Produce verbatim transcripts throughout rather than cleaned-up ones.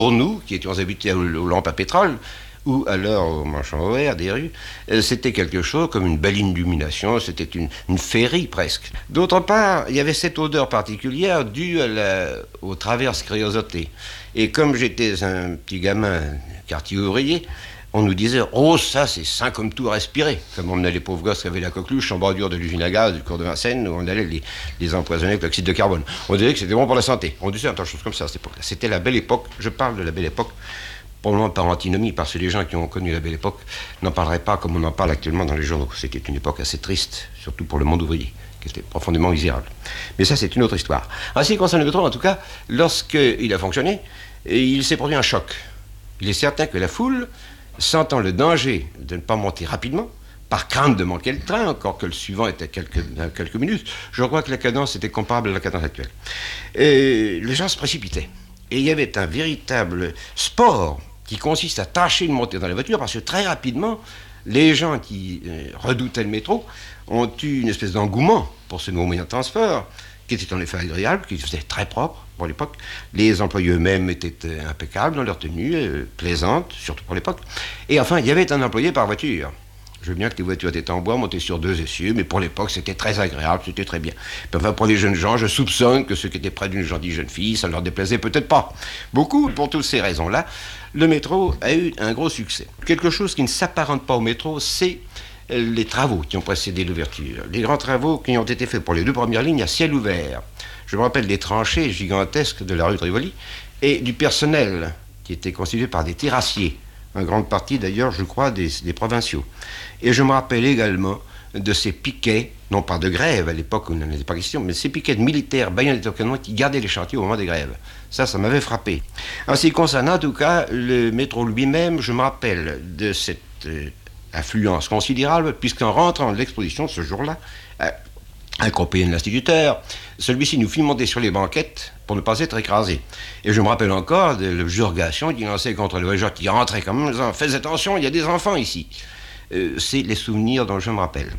Pour nous, qui étions habitués aux, aux lampes à pétrole, ou alors aux manchons horaires des rues, euh, c'était quelque chose comme une belle illumination, c'était une, une féerie presque. D'autre part, il y avait cette odeur particulière due à la, aux traverses créosotées. Et comme j'étais un petit gamin, quartier ouvrier, on nous disait « Oh, ça, c'est sain comme tout à respirer », comme on menait les pauvres gosses qui avaient la coqueluche en bordure de l'usine à gaz du cours de Vincennes, où on allait les, les empoisonner avec l'oxyde de carbone. On disait que c'était bon pour la santé. On disait un tas de choses comme ça à cette époque-là. C'était la belle époque, je parle de la belle époque, probablement par antinomie, parce que les gens qui ont connu la belle époque n'en parleraient pas comme on en parle actuellement dans les journaux. C'était une époque assez triste, surtout pour le monde ouvrier, qui était profondément misérable. Mais ça, c'est une autre histoire. En ce qui concerne le métro, en tout cas, lorsqu'il a fonctionné, il s'est produit un choc. Il est certain que la foule, sentant le danger de ne pas monter rapidement, par crainte de manquer le train, encore que le suivant était à quelques, à quelques minutes, je crois que la cadence était comparable à la cadence actuelle. Et les gens se précipitaient. Et il y avait un véritable sport qui consiste à tâcher de monter dans la voiture, parce que très rapidement, les gens qui euh, redoutaient le métro ont eu une espèce d'engouement pour ce nouveau moyen de transport, qui était en effet agréable, qui faisait très propre pour l'époque. Les employés eux-mêmes étaient euh, impeccables dans leur tenue, euh, plaisante, surtout pour l'époque. Et enfin, il y avait un employé par voiture. Je veux bien que les voitures étaient en bois, montées sur deux essieux, mais pour l'époque, c'était très agréable, c'était très bien. Puis enfin, pour les jeunes gens, je soupçonne que ceux qui étaient près d'une gentille jeune fille, ça ne leur déplaisait peut-être pas. Beaucoup, pour toutes ces raisons-là, le métro a eu un gros succès. Quelque chose qui ne s'apparente pas au métro, c'est les travaux qui ont précédé l'ouverture. Les grands travaux qui ont été faits pour les deux premières lignes à ciel ouvert. Je me rappelle des tranchées gigantesques de la rue de Rivoli et du personnel qui était constitué par des terrassiers, en grande partie d'ailleurs, je crois, des, des provinciaux. Et je me rappelle également de ces piquets, non pas de grève à l'époque où il n'en était pas question, mais ces piquets de militaires baïonnettés au canon qui gardaient les chantiers au moment des grèves. Ça, ça m'avait frappé. En ce qui concerne en tout cas le métro lui-même, je me rappelle de cette euh, affluence considérable, puisqu'en rentrant de l'exposition ce jour-là, euh, accompagné de l'instituteur, celui-ci nous fit monter sur les banquettes pour ne pas être écrasés. Et je me rappelle encore de l'urgation qu'il lançait contre les voyageurs qui rentraient comme en disant « Faites attention, il y a des enfants ici euh, ». C'est les souvenirs dont je me rappelle.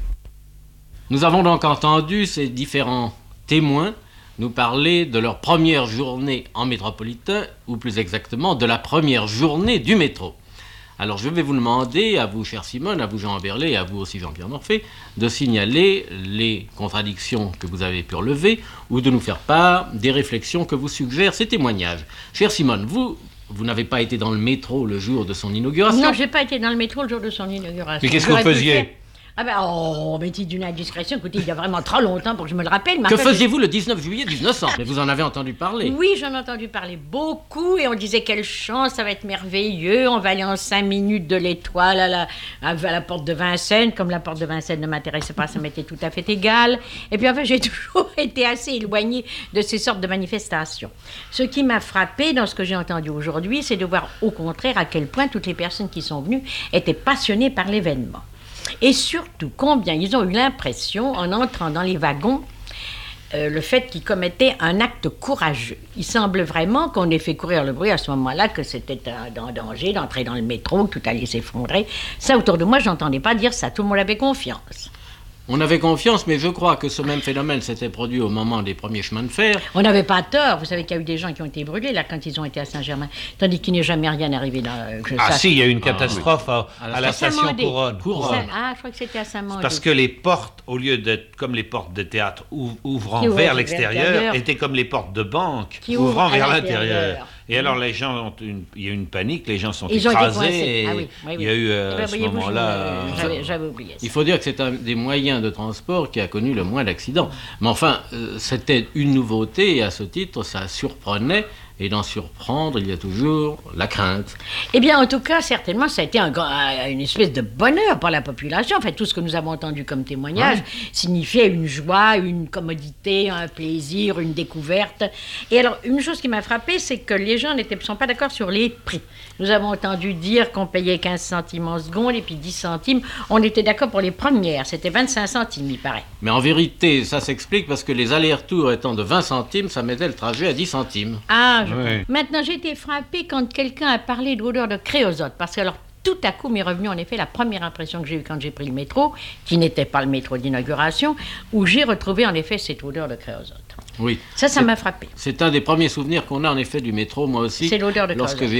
Nous avons donc entendu ces différents témoins nous parler de leur première journée en métropolitain, ou plus exactement de la première journée du métro. Alors je vais vous demander, à vous chère Simone, à vous Jean Berlet et à vous aussi Jean-Pierre Morphée, de signaler les contradictions que vous avez pu relever ou de nous faire part des réflexions que vous suggèrent ces témoignages. Chère Simone, vous, vous n'avez pas été dans le métro le jour de son inauguration? Non, je n'ai pas été dans le métro le jour de son inauguration. Mais qu'est-ce que vous faisiez? Ah ben, oh, mais c'est d'une indiscrétion. Écoutez, il y a vraiment trop longtemps pour que je me le rappelle. Que faisiez-vous le dix-neuf juillet mille neuf cents? Mais vous en avez entendu parler. Oui, j'en ai entendu parler beaucoup et on disait quelle chance, ça va être merveilleux. On va aller en cinq minutes de l'Étoile à la, à la porte de Vincennes. Comme la porte de Vincennes ne m'intéressait pas, ça m'était tout à fait égal. Et puis enfin, j'ai toujours été assez éloignée de ces sortes de manifestations. Ce qui m'a frappée dans ce que j'ai entendu aujourd'hui, c'est de voir au contraire à quel point toutes les personnes qui sont venues étaient passionnées par l'événement. Et surtout, combien ils ont eu l'impression, en entrant dans les wagons, euh, le fait qu'ils commettaient un acte courageux. Il semble vraiment qu'on ait fait courir le bruit à ce moment-là, que c'était un, un danger d'entrer dans le métro, que tout allait s'effondrer. Ça, autour de moi, je n'entendais pas dire ça. Tout le monde avait confiance. On avait confiance, mais je crois que ce même phénomène s'était produit au moment des premiers chemins de fer. On n'avait pas tort. Vous savez qu'il y a eu des gens qui ont été brûlés là quand ils ont été à Saint-Germain, tandis qu'il n'est jamais rien arrivé dans. Euh, ah sache. si, il y a eu une catastrophe ah, oui. à, à, la, à la station Saint-Mandé. Couronne. Couronne. Ah, je crois que c'était à Saint-Mandé. Parce que les portes, au lieu d'être comme les portes de théâtre ouvrant vers l'extérieur, étaient comme les portes de banque qui ouvrant vers l'intérieur. Et alors les gens ont une, il y a eu une panique, les gens sont Ils écrasés. Et ah oui, oui, oui. Il y a eu euh, ben, à ce moment-là. Euh, j'avais, j'avais oublié ça. Il faut dire que c'est un des moyens de transport qui a connu le moins d'accidents. Mais enfin, euh, c'était une nouveauté et à ce titre, ça surprenait. Et d'en surprendre, il y a toujours la crainte. Eh bien, en tout cas, certainement, ça a été un grand, une espèce de bonheur pour la population. En fait, tout ce que nous avons entendu comme témoignage ouais. signifiait une joie, une commodité, un plaisir, une découverte. Et alors, une chose qui m'a frappée, c'est que les gens ne sont pas d'accord sur les prix. Nous avons entendu dire qu'on payait quinze centimes en seconde et puis dix centimes. On était d'accord pour les premières. C'était vingt-cinq centimes, il paraît. Mais en vérité, ça s'explique parce que les allers-retours étant de vingt centimes, ça mettait le trajet à dix centimes. Ah, je... oui. Maintenant, j'ai été frappée quand quelqu'un a parlé de l'odeur de créosote. Parce que alors, tout à coup m'est revenue en effet la première impression que j'ai eue quand j'ai pris le métro, qui n'était pas le métro d'inauguration, où j'ai retrouvé en effet cette odeur de créosote. Oui. Ça, ça m'a frappé. C'est un des premiers souvenirs qu'on a en effet du métro, moi aussi. C'est l'odeur de lorsque créosote.